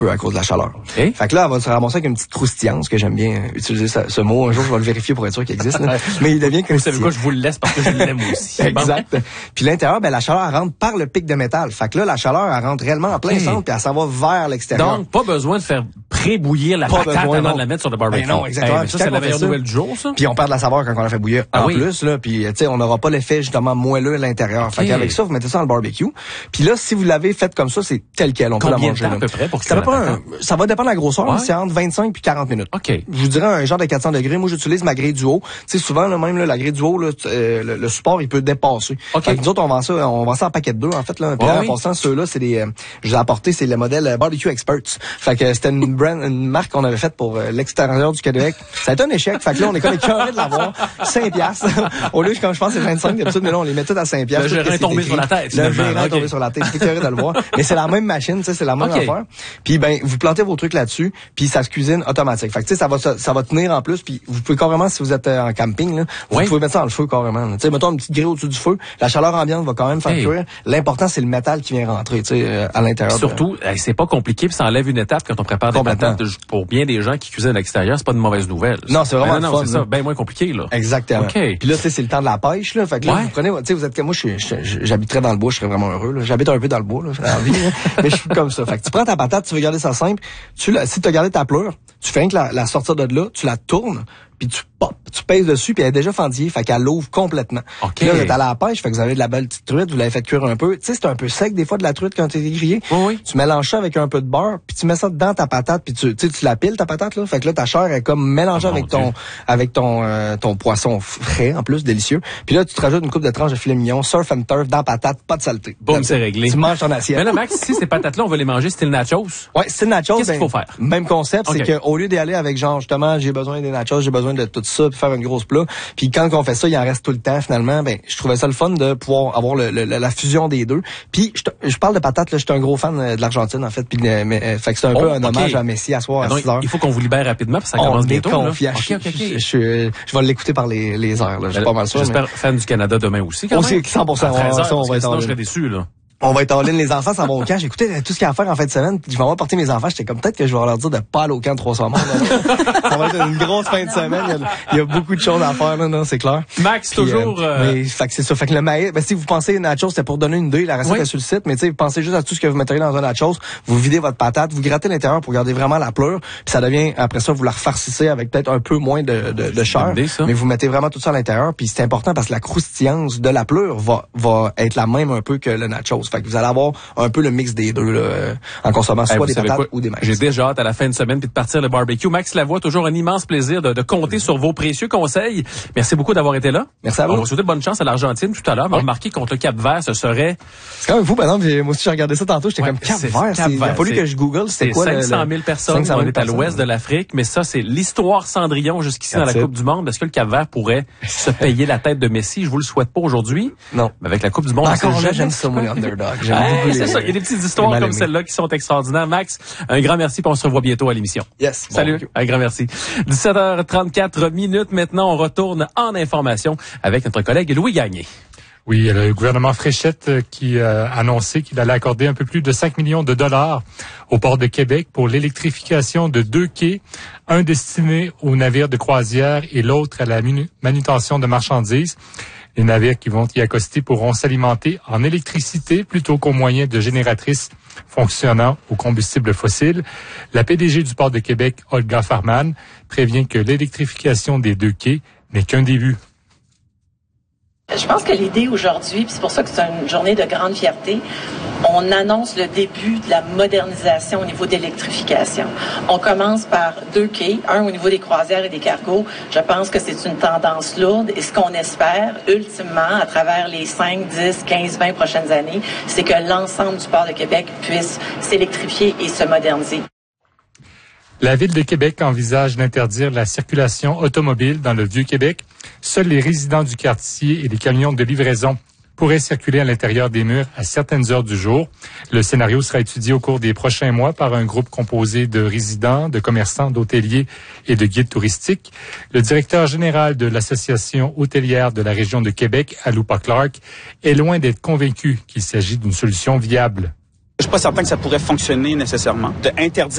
à cause de la chaleur. Okay. Fait que là, elle va se ramasser avec une petite croustillance, que j'aime bien utiliser ce mot. Un jour, je vais le vérifier pour être sûr qu'il existe. Là. Mais il devient croustillant. Vous savez quoi, je vous le laisse parce que je l'aime aussi. Exact. Puis l'intérieur, la chaleur, elle rentre par le pic de métal. Fait que là, la chaleur, elle rentre réellement en plein centre, puis elle s'en va vers l'extérieur. Donc, pas besoin de faire pré-bouillir la patate avant de la mettre sur le barbecue. Non, exactement. Ça, c'est la meilleure nouvelle du jour, ça. Puis on perd de la saveur quand on la fait bouillir en plus, là. Puis, tu sais, on n'aura pas l'effet, justement, moelleux à l'intérieur. Fait qu'avec ça, vous mettez ça dans le barbecue. Puis là, si vous l'avez fait comme ça, c'est tel quel. On peut la manger. Combien de temps à peu près pour que ça va dépendre de la grosseur, c'est entre 25 puis 40 minutes. OK. Je vous dirais un genre de 400 degrés. Moi, j'utilise ma grille du haut. Tu sais, souvent, là, même, là, la grille du haut, là, le support, il peut dépasser. OK. Fait que nous autres, on vend ça en paquet de 2, en fait, là. Puis en passant, ceux-là, c'est des, je vous ai apporté, c'est le modèle Barbecue Experts. Fait que c'était une marque qu'on avait faite pour l'extérieur du Québec. Ça a été un échec. Fait que là, on est comme écœurés de l'avoir. 5 piastres. Au lieu, comme je pense, c'est 25 d'habitude, mais là, on les met tous à 5 piastres. Le gérant est tombé sur la tête. Le gérant est tombé sur la tête. C'est écœuré de le voir. Mais c'est la même machine, tu sais, c'est la même affaire. Puis, vous plantez vos trucs là-dessus, puis ça se cuisine automatique. Fait que tu sais, ça va tenir en plus, puis vous pouvez carrément, si vous êtes en camping, là, vous pouvez mettre ça dans le feu carrément. Tu sais, mettons une petite grille au-dessus du feu, la chaleur ambiante va quand même faire cuire. L'important, c'est le métal qui vient rentrer, tu sais, à l'intérieur. Surtout, c'est pas compliqué, puis ça enlève une étape quand on prépare des patates. Pour bien des gens qui cuisinent à l'extérieur, c'est pas une mauvaise nouvelle. Non, c'est vraiment non, c'est ça, bien moins compliqué là. Exactement. Puis là, tu sais, c'est le temps de la pêche là. Fait que là, vous prenez, tu sais, vous êtes comme moi, j'habiterais dans le bois, je serais vraiment heureux. Là. J'habite un peu dans le bois, là, mais je suis comme ça. Fait que tu prends ta patate, tu veux garder ça simple. Si tu as gardé ta pleure, tu fais la sortir de là, tu la tournes, puis tu pèses dessus, puis elle est déjà fendillée, fait qu'elle l'ouvre complètement. Okay. Là, vous êtes à la pêche, fait que vous avez de la belle petite truite, vous l'avez fait cuire un peu. Tu sais, c'est un peu sec des fois de la truite quand tu es grillé. Tu mélanges ça avec un peu de beurre, puis tu mets ça dans ta patate, puis tu la piles ta patate là, fait que là ta chair est comme mélangée avec ton poisson frais en plus délicieux. Puis là tu te rajoutes une coupe de tranches de filet mignon, surf and turf dans la patate, pas de saleté. Boum, c'est réglé. Tu manges ton assiette. Mais là Max, si ces patates là on veut les manger style nachos. Ouais, style nachos. Qu'est-ce qu'il faut faire? Même concept, c'est que au lieu d'y aller avec genre justement j'ai besoin des nachos, j'ai besoin de tout ça, puis faire une grosse plat. Puis quand on fait ça, il en reste tout le temps finalement. Je trouvais ça le fun de pouvoir avoir la fusion des deux. Puis je parle de patates là, j'étais un gros fan de l'Argentine en fait. Puis fait que c'est un peu un hommage à Messi à soir à 6 heures. Il faut qu'on vous libère rapidement parce que ça commence bientôt. Je vais l'écouter par les heures là. Je suis pas mal sûr. J'espère fan du Canada demain aussi. Quand même. 100%. On va être sinon je serais déçu là. On va être en ligne, les enfants s'en vont au camp. J'écoutais tout ce qu'il y a à faire en fin de semaine. Je vais porter mes enfants. J'étais comme peut-être que je vais leur dire de pas aller au camp 3 mois. Ça va être une grosse fin de semaine. Il y a beaucoup de choses à faire, là, non, c'est clair. Max, puis, toujours. Fait que c'est ça. Fait que le maïs, si vous pensez nachos, c'était pour donner une idée, la recette est sur le site, mais tu sais, vous pensez juste à tout ce que vous metteriez dans un nachos. Vous videz votre patate, vous grattez l'intérieur pour garder vraiment la pleure. Puis ça devient, après ça, vous la refarcissez avec peut-être un peu moins de chair. Mais vous mettez vraiment tout ça à l'intérieur. Puis c'est important parce que la croustillance de la pleure va être la même un peu que le nachos. Fait que vous allez avoir un peu le mix des deux là, en consommant soit des patates ou des maïs. J'ai déjà hâte à la fin de semaine puis de partir le barbecue. Max Lavoie, toujours un immense plaisir de compter sur vos précieux conseils. Merci beaucoup d'avoir été là. Merci à vous. On va souhaiter bonne chance à l'Argentine tout à l'heure. On va remarquer contre le Cap-Vert, ce serait... C'est quand même fou, par exemple, moi aussi j'ai regardé ça tantôt, j'étais comme Cap-Vert. Il a fallu que je google, c'est quoi 500 000 personnes, on est à l'ouest de l'Afrique, mais ça c'est l'histoire Cendrillon jusqu'ici dans la Coupe du Monde. Est-ce que le Cap-Vert pourrait se payer la tête de Messi? Je vous le souhaite pas aujourd'hui. Non. Mais avec la Coupe du Monde, j'aime ça, moi, underdog. C'est ça, il y a des petites histoires comme celle-là qui sont extraordinaires. Max, un grand merci, puis on se revoit bientôt à l'émission. Yes. Salut, un grand merci. 17h34 minutes maintenant, on retourne en information avec notre collègue Louis Gagné. Oui, le gouvernement Fréchette qui a annoncé qu'il allait accorder un peu plus de 5 millions de dollars au port de Québec pour l'électrification de 2 quais, un destiné aux navires de croisière et l'autre à la manutention de marchandises. Les navires qui vont y accoster pourront s'alimenter en électricité plutôt qu'au moyen de génératrices fonctionnant au combustible fossile. La PDG du port de Québec, Olga Farman, prévient que l'électrification des 2 quais n'est qu'un début. Je pense que l'idée aujourd'hui, puis c'est pour ça que c'est une journée de grande fierté, on annonce le début de la modernisation au niveau de l'électrification. On commence par 2 quais, un au niveau des croisières et des cargos. Je pense que c'est une tendance lourde et ce qu'on espère, ultimement, à travers les 5, 10, 15, 20 prochaines années, c'est que l'ensemble du port de Québec puisse s'électrifier et se moderniser. La Ville de Québec envisage d'interdire la circulation automobile dans le Vieux-Québec. Seuls les résidents du quartier et les camions de livraison pourraient circuler à l'intérieur des murs à certaines heures du jour. Le scénario sera étudié au cours des prochains mois par un groupe composé de résidents, de commerçants, d'hôteliers et de guides touristiques. Le directeur général de l'Association hôtelière de la région de Québec, Aloupa Clark, est loin d'être convaincu qu'il s'agit d'une solution viable. Je suis pas certain que ça pourrait fonctionner nécessairement. De interdire